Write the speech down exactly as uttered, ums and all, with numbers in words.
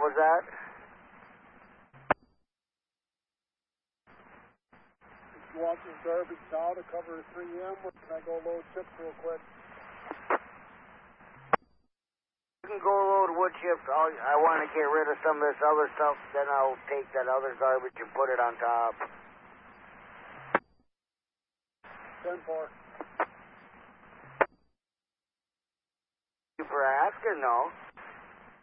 was that? You want this garbage now to cover three M, or can I go load chips real quick? You can go load wood chips. I'll, I want to get rid of some of this other stuff, then I'll take that other garbage and put it on top. ten four. Thank you for asking, though.